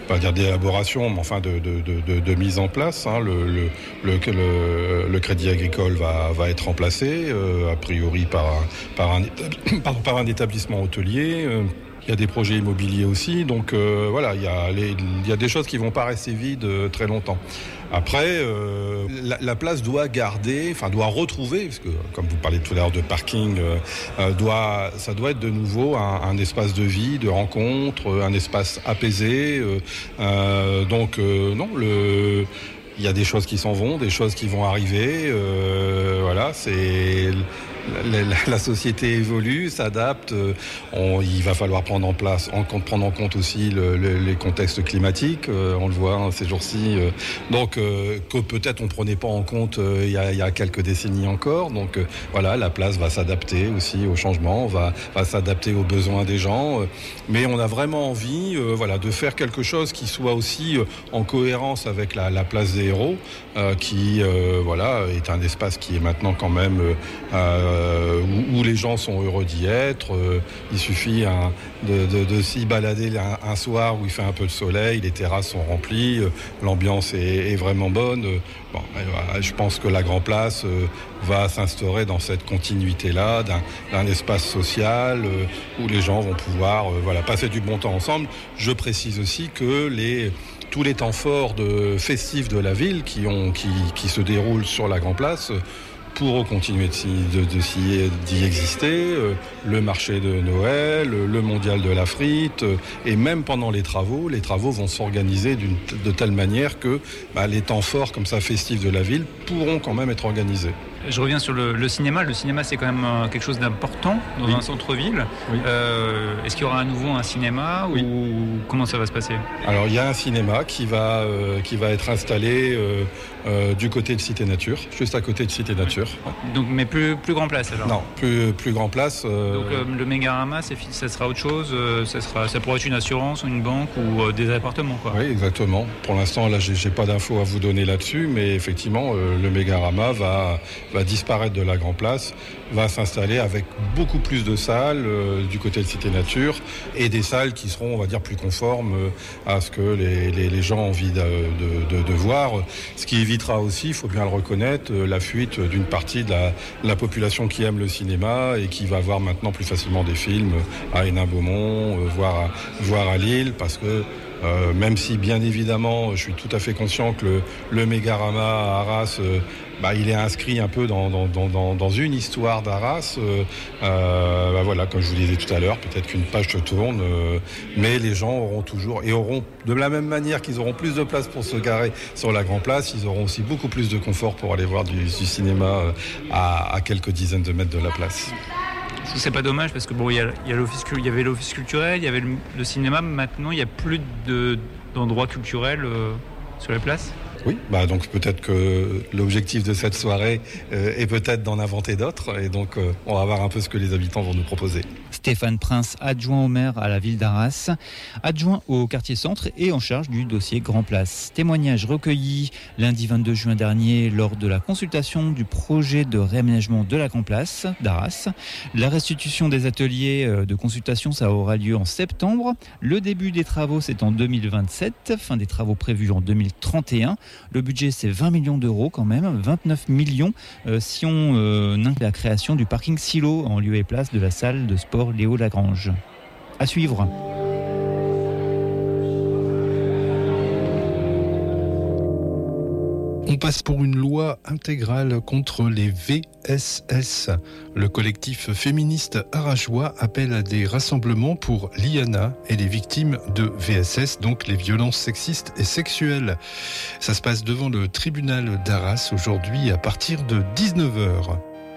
pas dire d'élaboration, mais enfin de mise en place. Le Crédit Agricole va être remplacé, a priori par un établissement hôtelier. Il y a des projets immobiliers aussi, donc voilà, il y a des choses qui vont pas rester vides très longtemps. Après, la place doit retrouver, parce que comme vous parlez tout à l'heure de parking, ça doit être de nouveau un espace de vie, de rencontre, un espace apaisé. Il y a des choses qui s'en vont, des choses qui vont arriver. Voilà, c'est la société évolue, s'adapte. Il va falloir prendre en compte aussi les contextes climatiques. On le voit ces jours-ci. Que peut-être on prenait pas en compte il y a quelques décennies encore. Donc voilà, la place va s'adapter aussi au changement, va s'adapter aux besoins des gens. Mais on a vraiment envie, de faire quelque chose qui soit aussi en cohérence avec la place des héros, qui est un espace qui est maintenant quand même où les gens sont heureux d'y être. Il suffit de s'y balader un soir où il fait un peu de soleil, les terrasses sont remplies, l'ambiance est vraiment bonne. Je pense que la Grand Place va s'instaurer dans cette continuité-là d'un espace social où les gens vont pouvoir passer du bon temps ensemble. Je précise aussi que tous les temps forts festifs de la ville qui se déroulent sur la Grand Place pourront continuer d'y exister, le marché de Noël, le mondial de la frite, et même pendant les travaux vont s'organiser de telle manière que les temps forts comme ça festifs de la ville pourront quand même être organisés. Je reviens sur le cinéma. Le cinéma, c'est quand même quelque chose d'important dans un centre-ville. Oui. Est-ce qu'il y aura à nouveau un cinéma ou comment ça va se passer ? Alors, il y a un cinéma qui va être installé du côté de Cité Nature, juste à côté de Cité Nature. Donc, mais plus Grand Place alors ? Non, plus Grand Place. Donc, le Mégarama, ça sera autre chose. Ça pourrait être une assurance, une banque ou des appartements, quoi. Oui, exactement. Pour l'instant, là, j'ai pas d'infos à vous donner là-dessus, mais effectivement, le Mégarama va disparaître de la Grand Place, va s'installer avec beaucoup plus de salles du côté de Cité Nature et des salles qui seront, on va dire, plus conformes à ce que les gens ont envie de voir. Ce qui évitera aussi, il faut bien le reconnaître, la fuite d'une partie de la population qui aime le cinéma et qui va voir maintenant plus facilement des films à Hénin-Beaumont, voire à Lille, parce que même si bien évidemment je suis tout à fait conscient que le Mégarama à Arras il est inscrit un peu dans une histoire d'Arras. Comme je vous disais tout à l'heure, peut-être qu'une page se tourne, mais les gens auront de la même manière qu'ils auront plus de place pour se garer sur la Grand Place, ils auront aussi beaucoup plus de confort pour aller voir du cinéma à quelques dizaines de mètres de la place. C'est pas dommage parce que il y avait l'office culturel, il y avait le cinéma, maintenant il n'y a plus d'endroits culturels sur les places. Oui, donc peut-être que l'objectif de cette soirée est peut-être d'en inventer d'autres, et donc on va voir un peu ce que les habitants vont nous proposer. Stéphane Prince, adjoint au maire à la ville d'Arras, adjoint au quartier centre et en charge du dossier Grand Place. Témoignage recueilli lundi 22 juin dernier lors de la consultation du projet de réaménagement de la Grand Place d'Arras. La restitution des ateliers de consultation, ça aura lieu en septembre. Le début des travaux, c'est en 2027, fin des travaux prévus en 2031. Le budget, c'est 20 millions d'euros quand même, 29 millions si on inclut la création du parking silo en lieu et place de la salle de sport Léo Lagrange. À suivre. On passe pour une loi intégrale contre les VSS. Le collectif féministe arachois appelle à des rassemblements pour l'IANA et les victimes de VSS, donc les violences sexistes et sexuelles. Ça se passe devant le tribunal d'Arras aujourd'hui à partir de 19h.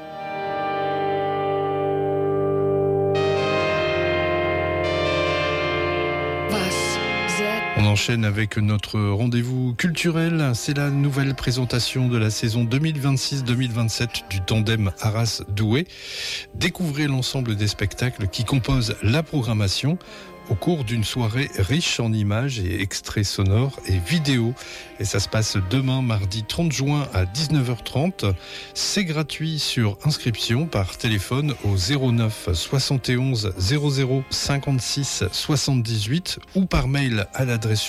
On enchaîne avec notre rendez-vous culturel. C'est la nouvelle présentation de la saison 2026-2027 du tandem Arras-Douai. Découvrez l'ensemble des spectacles qui composent la programmation au cours d'une soirée riche en images et extraits sonores et vidéos. Et ça se passe demain, mardi 30 juin à 19h30. C'est gratuit sur inscription par téléphone au 09 71 00 56 78 ou par mail à l'adresse